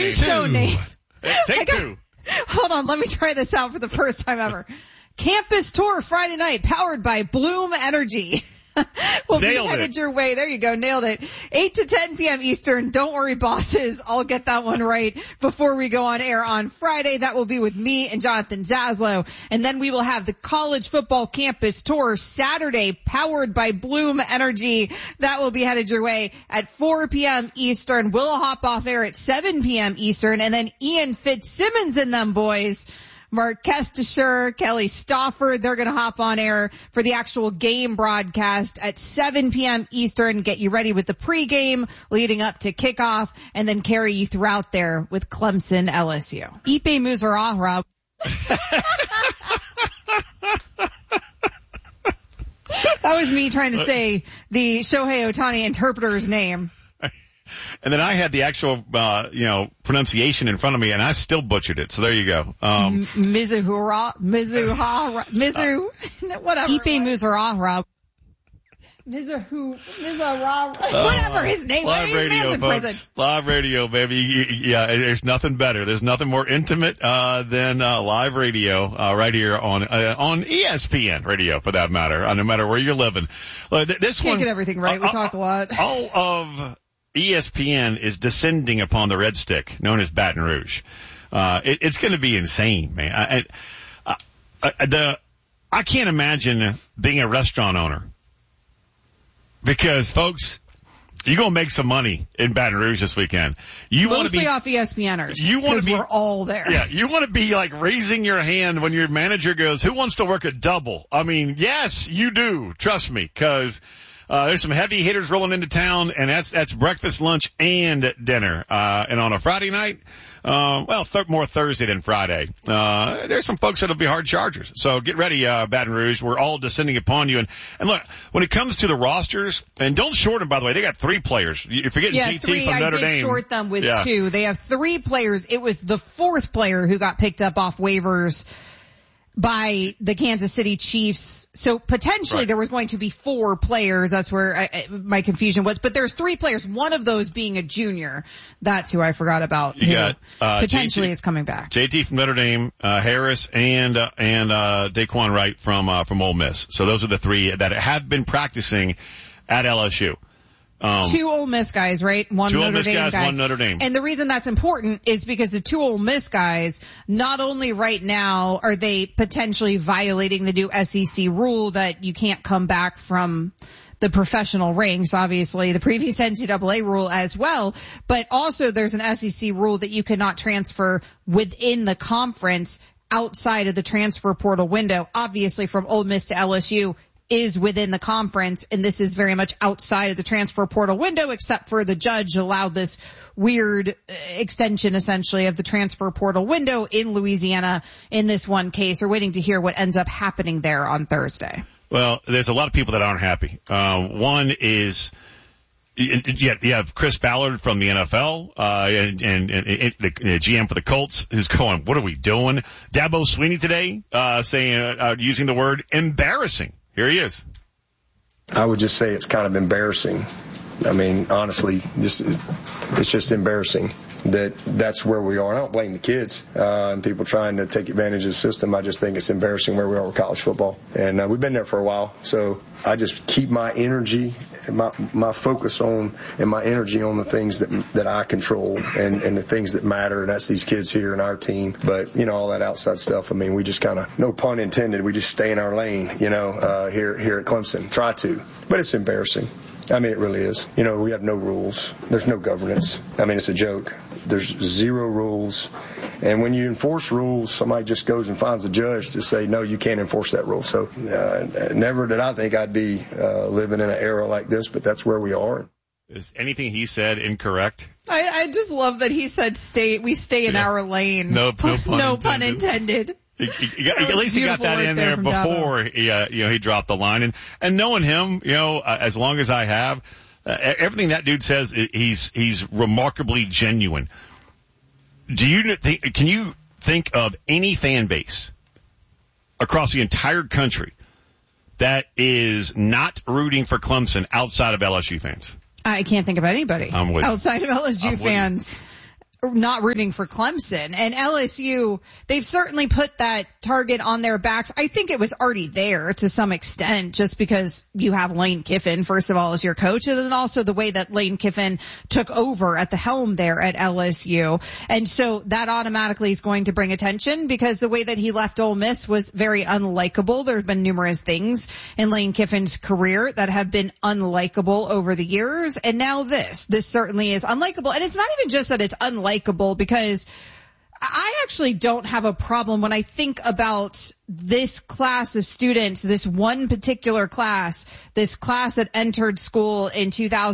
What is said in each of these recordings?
New two. show name. Take two. Hold on, let me try this out for the first time ever. Campus Tour Friday night, powered by Bloom Energy. We'll be headed your way. There you go. Nailed it. 8 to 10 p.m. Eastern. Don't worry, bosses. I'll get that one right before we go on air on Friday. That will be with me and Jonathan Zaslow. And then we will have the college football campus tour Saturday, powered by Bloom Energy. That will be headed your way at 4 p.m. Eastern. We'll hop off air at 7 p.m. Eastern. And then Ian Fitzsimmons and them boys, Mark Kestisher, Kelly Stauffer, they're going to hop on air for the actual game broadcast at 7 p.m. Eastern, get you ready with the pregame leading up to kickoff, and then carry you throughout there with Clemson LSU. Ipe Muzarahra. That was me trying to say the Shohei Ohtani interpreter's name. And then I had the actual, pronunciation in front of me, and I still butchered it. So there you go. Mizuhara, whatever. Ipe Muzarahra. Whatever his name was. Live radio, folks. Live radio, baby. Yeah, there's nothing better. There's nothing more intimate than live radio right here on ESPN radio, for that matter. No matter where you're living. This Can't get everything right. We talk a lot. All of ESPN is descending upon the red stick known as Baton Rouge. It's going to be insane, man. I can't imagine being a restaurant owner. Because, folks, you're going to make some money in Baton Rouge this weekend. You want to be off ESPNers. Because we're all there. Yeah, you want to be like raising your hand when your manager goes, "Who wants to work a double?" I mean, yes, you do. Trust me, because there's some heavy hitters rolling into town, and that's breakfast, lunch, and dinner. And on a Friday night, more Thursday than Friday. There's some folks that'll be hard chargers. So get ready, Baton Rouge. We're all descending upon you. And look, when it comes to the rosters, and don't short them, by the way, they got 3 players. You're forgetting GT from Notre Dame. I did short them with 2. They have 3 players. It was the 4th player who got picked up off waivers by the Kansas City Chiefs. So potentially there was going to be 4 players. That's where my confusion was. But there's 3 players, one of those being a junior. That's who I forgot about. You got potentially is coming back. JT from Notre Dame, Harris, and Daquan Wright from Ole Miss. So those are the 3 that have been practicing at LSU. 2 Ole Miss guys, right? 1 Notre Dame guy. 1 Notre Dame. And the reason that's important is because the 2 Ole Miss guys, not only right now are they potentially violating the new SEC rule that you can't come back from the professional ranks, obviously the previous NCAA rule as well, but also there's an SEC rule that you cannot transfer within the conference outside of the transfer portal window. Obviously from Ole Miss to LSU is within the conference, and this is very much outside of the transfer portal window, except for the judge allowed this weird extension, essentially, of the transfer portal window in Louisiana in this one case. We're waiting to hear what ends up happening there on Thursday. Well, there's a lot of people that aren't happy. One is you have Chris Ballard from the NFL, and the GM for the Colts who's going, "What are we doing?" Dabo Swinney today, saying, using the word embarrassing. Here he is. I would just say it's kind of embarrassing. I mean, honestly, it's just embarrassing that's where we are. I don't blame the kids and people trying to take advantage of the system. I just think it's embarrassing where we are with college football. And we've been there for a while. So I just keep my energy, my focus on, and my energy on the things that I control and the things that matter. And that's these kids here and our team. But, all that outside stuff, I mean, we just kind of, no pun intended, we just stay in our lane, here at Clemson. Try to. But it's embarrassing. I mean, it really is. We have no rules. There's no governance. I mean, it's a joke. There's 0 rules. And when you enforce rules, somebody just goes and finds a judge to say, no, you can't enforce that rule. So never did I think I'd be living in an era like this, but that's where we are. Is anything he said incorrect? I just love that he said we stay in our lane. No pun intended. At least he got that in there before he dropped the line. And knowing him, as long as I have, everything that dude says, he's remarkably genuine. Can you think of any fan base across the entire country that is not rooting for Clemson outside of LSU fans? I can't think of anybody outside of LSU fans not rooting for Clemson. And LSU, they've certainly put that target on their backs. I think it was already there to some extent, just because you have Lane Kiffin, first of all, as your coach, and then also the way that Lane Kiffin took over at the helm there at LSU. And so that automatically is going to bring attention, because the way that he left Ole Miss was very unlikable. There have been numerous things in Lane Kiffin's career that have been unlikable over the years. And now this certainly is unlikable. And it's not even just that it's unlikable, because I actually don't have a problem when I think about this class of students, this one particular class, this class that entered school in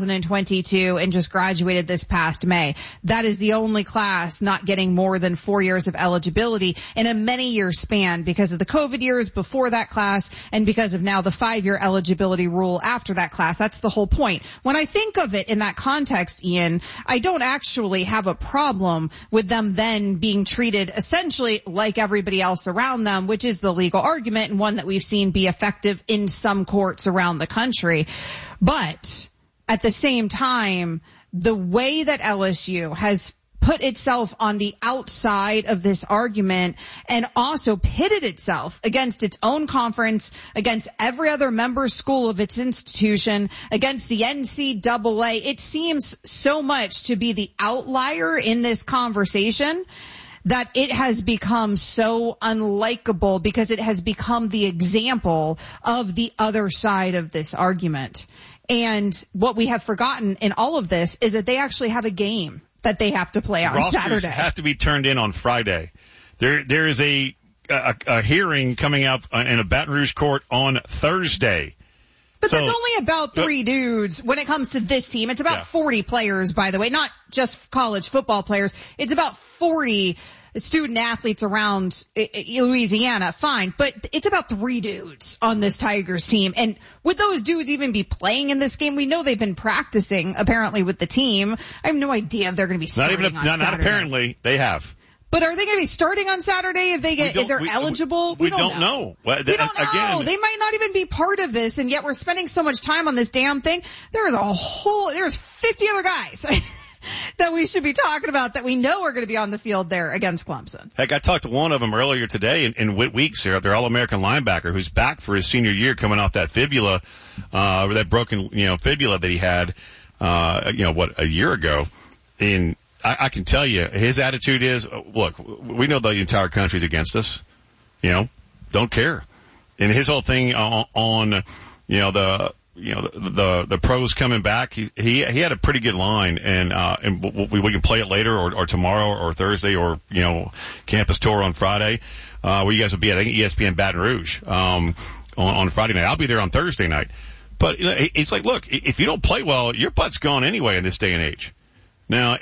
2022 and just graduated this past May. That is the only class not getting more than 4 years of eligibility in a many-year span, because of the COVID years before that class and because of now the 5-year eligibility rule after that class. That's the whole point. When I think of it in that context, Ian, I don't actually have a problem with them then being treated essentially like everybody else around them, which is the legal argument, and one that we've seen be effective in some courts around the country. But at the same time, the way that LSU has put itself on the outside of this argument and also pitted itself against its own conference, against every other member school of its institution, against the NCAA, it seems so much to be the outlier in this conversation that it has become so unlikable, because it has become the example of the other side of this argument. And what we have forgotten in all of this is that they actually have a game that they have to play on Rosters Saturday. Have to be turned in on Friday. There is a hearing coming up in a Baton Rouge court on Thursday. But that's only about 3 dudes when it comes to this team. It's about 40 players, by the way, not just college football players. It's about 40 student athletes around Louisiana. Fine. But it's about 3 dudes on this Tigers team. And would those dudes even be playing in this game? We know they've been practicing, apparently, with the team. I have no idea if they're going to be starting on Saturday. Not apparently. They have. But are they going to be starting on Saturday if they're eligible? We don't know. We don't know. Again, they might not even be part of this, and yet we're spending so much time on this damn thing. There's 50 other guys that we should be talking about that we know are going to be on the field there against Clemson. Heck, I talked to one of them earlier today in Whit Weeks here, their All-American linebacker, who's back for his senior year, coming off that fibula, or that broken, fibula that he had, a year ago. And I can tell you, his attitude is, look, we know the entire country's against us. Don't care. And his whole thing on the pros coming back, he had a pretty good line, and we can play it later or tomorrow or Thursday or, campus tour on Friday, where you guys will be at, I think, ESPN Baton Rouge, on Friday night. I'll be there on Thursday night. But it's like, look, if you don't play well, your butt's gone anyway in this day and age. Now,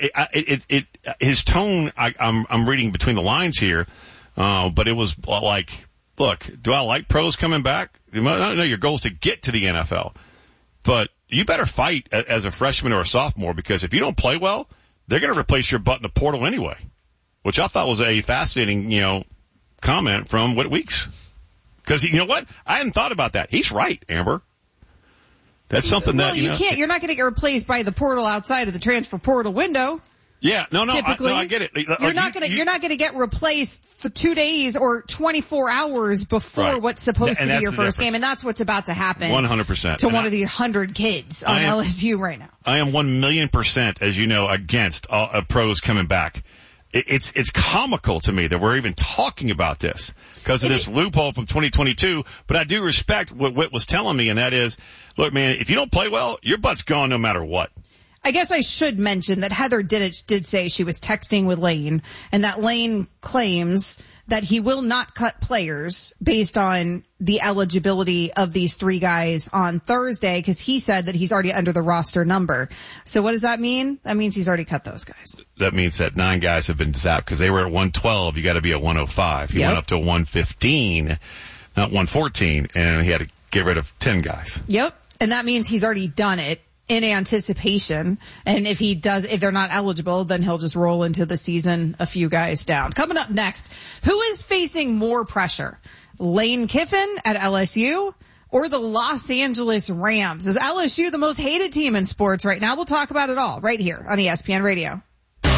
his tone, I'm reading between the lines here, but it was like, look, do I like pros coming back? I know your goal is to get to the NFL, but you better fight as a freshman or a sophomore, because if you don't play well, they're going to replace your butt in the portal anyway, which I thought was a fascinating, comment from Whit Weeks. Because you know what? I hadn't thought about that. He's right, Amber. That's something that you're not going to get replaced by the portal outside of the transfer portal window. Yeah, no, I get it. You're not going to get replaced for 2 days or 24 hours before what's supposed to be your first game, and that's what's about to happen. 100%. To one of the 100 kids on LSU right now. I am 1,000,000%, as you know, against pros coming back. It's comical to me that we're even talking about this because of this loophole from 2022. But I do respect what Whit was telling me, and that is, look, man, if you don't play well, your butt's gone no matter what. I guess I should mention that Heather Dinich did say she was texting with Lane, and that Lane claims that he will not cut players based on the eligibility of these 3 guys on Thursday, because he said that he's already under the roster number. So what does that mean? That means he's already cut those guys. That means that 9 guys have been zapped because they were at 112. You got to be at 105. He went up to 115, not 114, and he had to get rid of 10 guys. Yep. And that means he's already done it in anticipation. And if they're not eligible, then he'll just roll into the season a few guys down. Coming up next, who is facing more pressure? Lane Kiffin at LSU or the Los Angeles Rams? Is LSU the most hated team in sports right now? We'll talk about it all right here on ESPN Radio.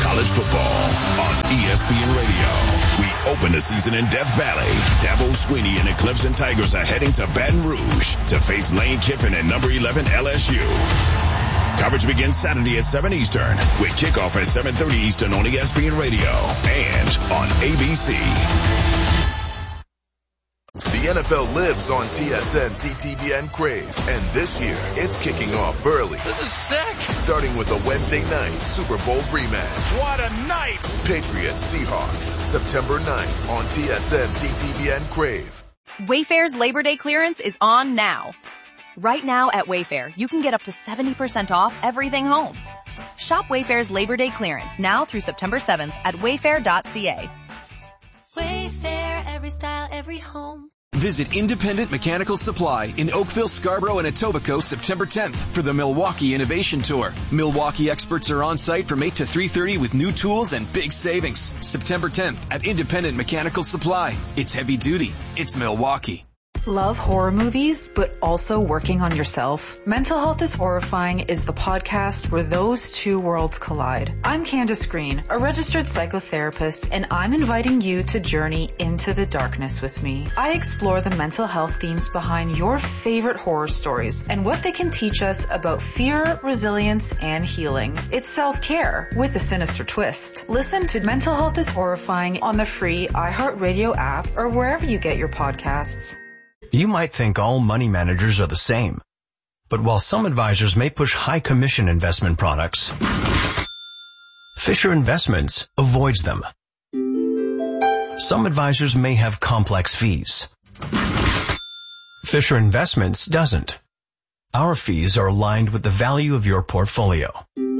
college football on ESPN Radio. We open the season in Death Valley. Dabo Swinney and the Clemson Tigers are heading to Baton Rouge to face Lane Kiffin and number 11 LSU. Coverage begins Saturday at 7 Eastern with kickoff at 7:30 Eastern on ESPN Radio and on ABC. The NFL lives on TSN, CTVN, Crave, and this year it's kicking off early. This is sick. Starting with a Wednesday night Super Bowl rematch. What a night! Patriots Seahawks, September 9th on TSN, CTVN, Crave. Wayfair's Labor Day clearance is on now. Right now at Wayfair, you can get up to 70% off everything home. Shop Wayfair's Labor Day clearance now through September 7th at wayfair.ca. Wayfair, every style, every home. Visit Independent Mechanical Supply in Oakville, Scarborough, and Etobicoke September 10th for the Milwaukee Innovation Tour. Milwaukee experts are on site from 8 to 3:30 with new tools and big savings. September 10th at Independent Mechanical Supply. It's heavy duty. It's Milwaukee. Love horror movies, but also working on yourself? Mental Health is Horrifying is the podcast where those two worlds collide. I'm Candace Green, a registered psychotherapist, and I'm inviting you to journey into the darkness with me. I explore the mental health themes behind your favorite horror stories and what they can teach us about fear, resilience, and healing. It's self-care with a sinister twist. Listen to Mental Health is Horrifying on the free iHeartRadio app or wherever you get your podcasts. You might think all money managers are the same. But while some advisors may push high commission investment products, Fisher Investments avoids them. Some advisors may have complex fees. Fisher Investments doesn't. Our fees are aligned with the value of your portfolio.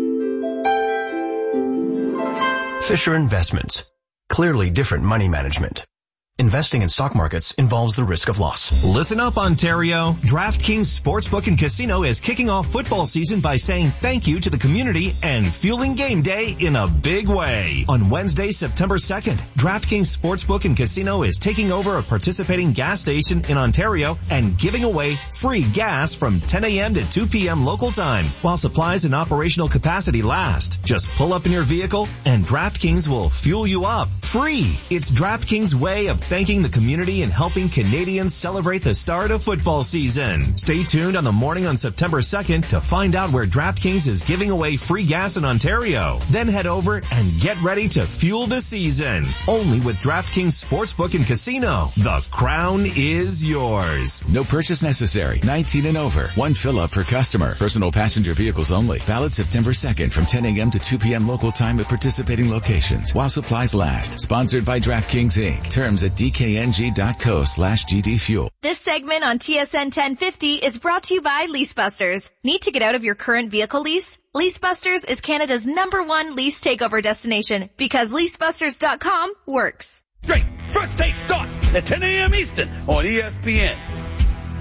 Fisher Investments. Clearly different money management. Investing in stock markets involves the risk of loss. Listen up, Ontario. DraftKings Sportsbook and Casino is kicking off football season by saying thank you to the community and fueling game day in a big way. On Wednesday, September 2nd, DraftKings Sportsbook and Casino is taking over a participating gas station in Ontario and giving away free gas from 10 a.m. to 2 p.m. local time while supplies and operational capacity last. Just pull up in your vehicle and DraftKings will fuel you up free. It's DraftKings' way of thanking the community and helping Canadians celebrate the start of football season. Stay tuned on the morning on September 2nd to find out where DraftKings is giving away free gas in Ontario. Then head over and get ready to fuel the season. Only with DraftKings Sportsbook and Casino. The crown is yours. No purchase necessary. 19 and over. One fill-up per customer. Personal passenger vehicles only. Valid September 2nd from 10 a.m. to 2 p.m. local time at participating locations while supplies last. Sponsored by DraftKings Inc. Terms at dkng.co/GDfuel. This segment on TSN 1050 is brought to you by Leasebusters. Need to get out of your current vehicle lease? Leasebusters is Canada's #1 lease takeover destination because leasebusters.com works. Great. First take starts at 10 a.m. Eastern on ESPN.